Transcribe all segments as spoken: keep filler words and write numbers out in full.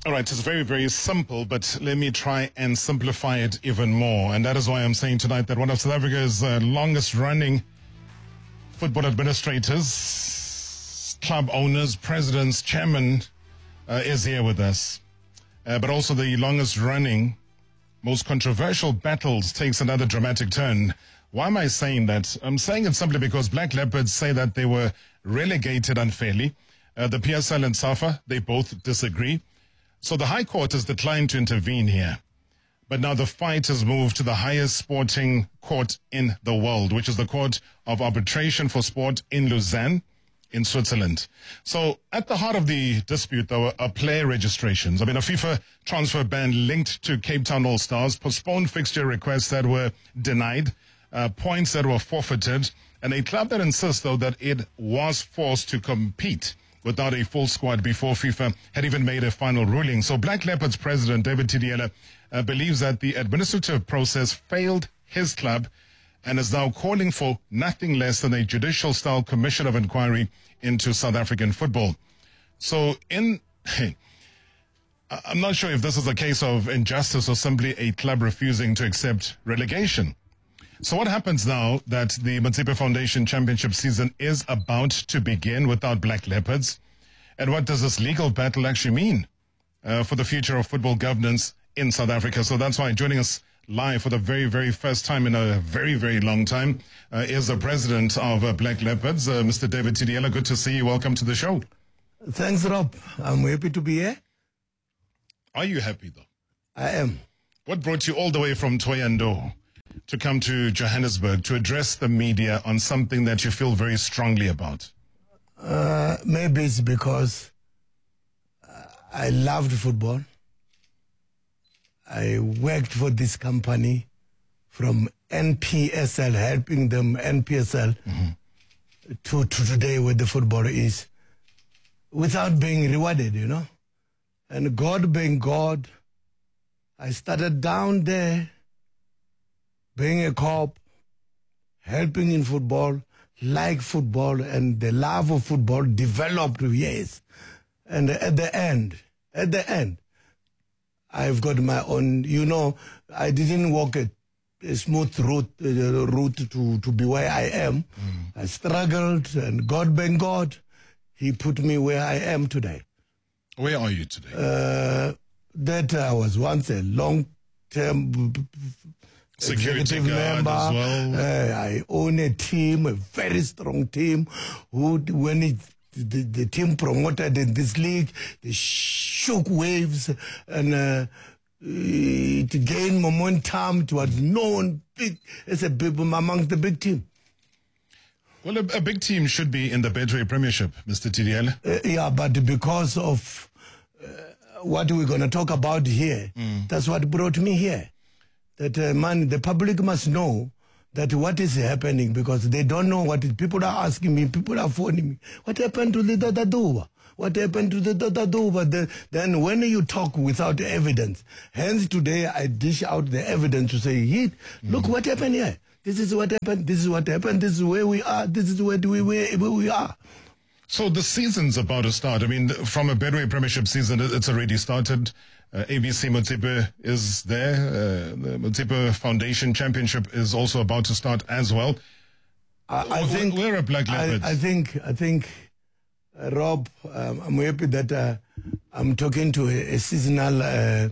All right, it's very, very simple, but let me try and simplify it even more. And that is why I'm saying tonight that one of South Africa's uh, longest running football administrators, club owners, presidents, chairman uh, is here with us. Uh, but also the longest running, most controversial battles takes another dramatic turn. Why am I saying that? I'm saying it simply because Black Leopards say that they were relegated unfairly. Uh, the P S L and SAFA, they both disagree. So the High Court has declined to intervene here. But now the fight has moved to the highest sporting court in the world, which is the Court of Arbitration for Sport in Lausanne, in Switzerland. So at the heart of the dispute, there were are player registrations. I mean, a FIFA transfer ban linked to Cape Town All-Stars, postponed fixture requests that were denied, uh, points that were forfeited, and a club that insists, though, that it was forced to compete without a full squad before FIFA had even made a final ruling. So Black Leopards president David Tidiela uh, believes that the administrative process failed his club and is now calling for nothing less than a judicial-style commission of inquiry into South African football. So in, hey, I'm not sure if this is a case of injustice or simply a club refusing to accept relegation. So what happens now that the Motsepe Foundation Championship season is about to begin without Black Leopards? And what does this legal battle actually mean uh, for the future of football governance in South Africa? So that's why joining us live for the very, very first time in a very, very long time uh, is the president of uh, Black Leopards, uh, Mister David Tidiela. Good to see you. Welcome to the show. Thanks, Rob. I'm happy to be here. Are you happy, though? I am. What brought you all the way from Thohoyandou to come to Johannesburg to address the media on something that you feel very strongly about? Uh, maybe it's because uh, I loved football. I worked for this company from N P S L, helping them N P S L mm-hmm. to, to today where the football is, without being rewarded, you know. And God being God, I started down there, being a cop, helping in football, like football, and the love of football developed, yes. And at the end, at the end, I've got my own, you know, I didn't walk a, a smooth route, uh, route to, to be where I am. Mm. I struggled, and God being God, He put me where I am today. Where are you today? Uh, that I was once a long-term security executive guard member. As well. Uh, I own a team, a very strong team, who, when it, the, the team promoted in this league, they shook waves and uh, it gained momentum. It was known big as a big, amongst the big team. Well, a, a big team should be in the Betway Premiership, Mister Tidiela. Uh, yeah, but because of uh, what we're going to talk about here, mm. that's what brought me here. That, uh, man, the public must know that what is happening, because they don't know what is. People are asking me, people are phoning me, what happened to the Dadaduba? What happened to the Dadaduba? The, then when you talk without evidence, hence today I dish out the evidence to say, hey, look mm. what happened here. This is what happened, this is what happened, this is where we are, this is where we, where, where we are. So the season's about to start. I mean, from a Betway Premiership season, it's already started. Uh, A B C Motsepe is there. Uh, the Motsepe Foundation Championship is also about to start as well. I, I think we're a Black Leopards. I, I think, I think, uh, Rob, um, I'm happy that uh, I'm talking to a, a seasonal uh,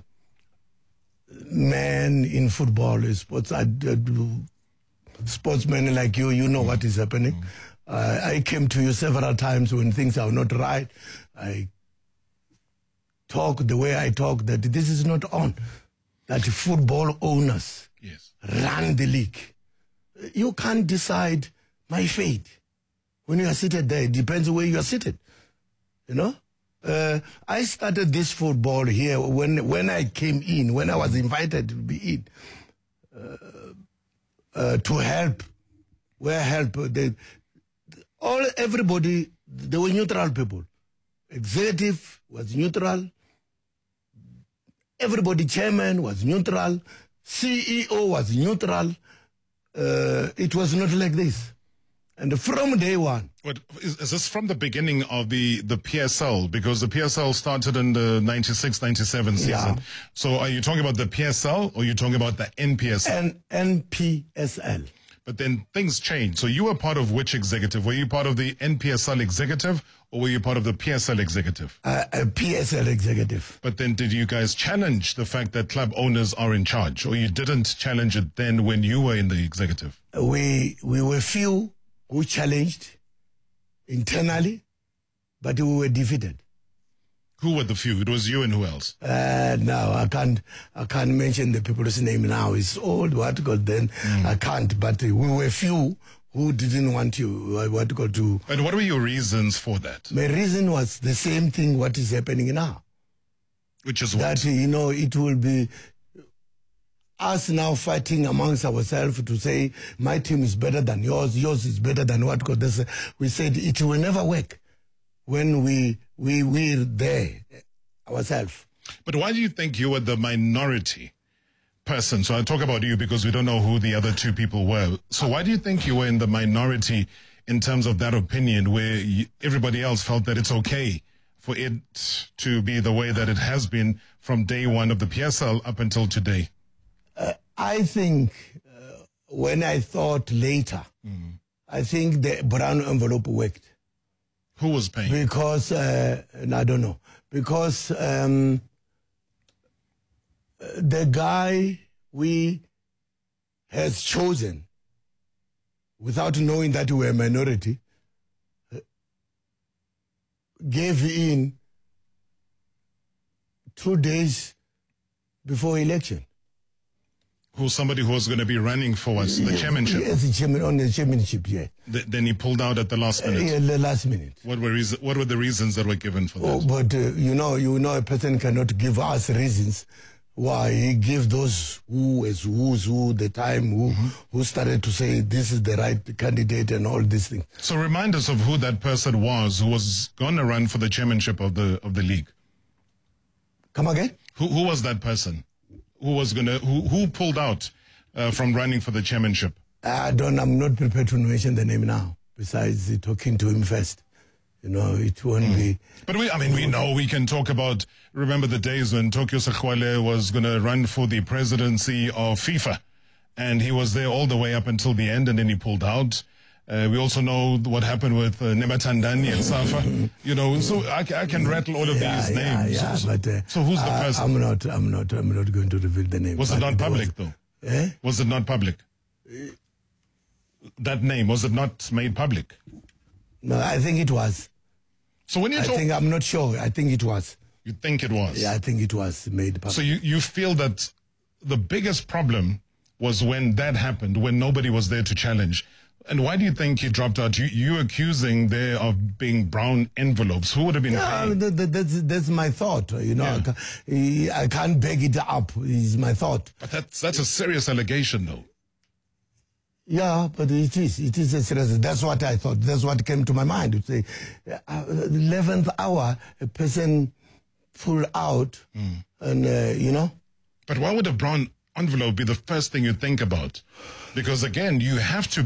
man in football, sports, uh, sportsman like you. You know mm. what is happening. Mm. Uh, I came to you several times when things are not right. I talk the way I talk, that this is not on. That football owners yes. run the league. You can't decide my fate. When you are seated there, it depends where you are seated. You know? Uh, I started this football here when when I came in, when I was invited to be in, uh, uh, to help. Where help? They, all everybody, they were neutral people. Executive was neutral. Everybody, chairman was neutral. C E O was neutral. Uh, it was not like this. And from day one. What, is, is this from the beginning of the, the P S L? Because the P S L started in the ninety-six ninety-seven season. Yeah. So are you talking about the P S L or are you talking about the N P S L? And N P S L. But then things changed. So you were part of which executive? Were you part of the N P S L executive or were you part of the P S L executive? Uh, a P S L executive. But then did you guys challenge the fact that club owners are in charge, or you didn't challenge it then when you were in the executive? We, we were few who challenged internally, but we were defeated. Who were the few? It was you and who else? Uh, no, I can't. I can't mention the people's name now. It's old. What called then? Mm. I can't. But we were few who didn't want you. What called to? And what were your reasons for that? My reason was the same thing. What is happening now? Which is what? That you know, it will be us now fighting amongst ourselves to say my team is better than yours. Yours is better than what called this. We said it will never work when we. We we're there ourselves. But why do you think you were the minority person? So I talk about you because we don't know who the other two people were. So why do you think you were in the minority in terms of that opinion where you, everybody else felt that it's okay for it to be the way that it has been from day one of the P S L up until today? Uh, I think uh, when I thought later, mm. I think the brown envelope worked. Who was paying? Because, uh, I don't know, because um, the guy we has chosen, without knowing that we were a minority, gave in two days before election. Who's somebody who was going to be running for us, the yes, chairmanship? Yes, the chairman, on the chairmanship, yeah. The, then he pulled out at the last minute? Uh, yeah, the last minute. What were, reason, what were the reasons that were given for that? Oh, but, uh, you know, you know, a person cannot give us reasons why. He gave those who is who's who the time who, mm-hmm. who started to say this is the right candidate and all these things. So remind us of who that person was who was going to run for the chairmanship of the of the league. Come again? Who, who was that person? Who was gonna? Who, who pulled out uh, from running for the chairmanship? I don't. I'm not prepared to mention the name now. Besides uh, talking to him first, you know, it won't mm. be. But we, I mean, we know we can talk about. Remember the days when Tokyo Sekhwale was going to run for the presidency of FIFA, and he was there all the way up until the end, and then he pulled out. Uh, we also know what happened with uh, Nematandani and Safa. You know, so I, I can rattle all of yeah, these yeah, names. Yeah, so, but, uh, so who's the I, person? I'm not. I'm not. I'm not going to reveal the name. Was it not public was, though? Eh? Was it not public? That name, was it not made public? No, I think it was. So when you I talk, think I'm not sure. I think it was. You think it was? Yeah, I think it was made public. So you, you feel that the biggest problem was when that happened, when nobody was there to challenge. And why do you think he dropped out? You you accusing there of being brown envelopes. Who would have been? Yeah, that, that, that's that's my thought. You know, yeah. I, can't, I can't beg it up. It's my thought. But that's that's a serious allegation, though. Yeah, but it is. It is a serious. That's what I thought. That's what came to my mind. To say, uh, eleventh hour, a person pull out, mm. and uh, you know. But why would a brown envelope be the first thing you think about? Because again, you have to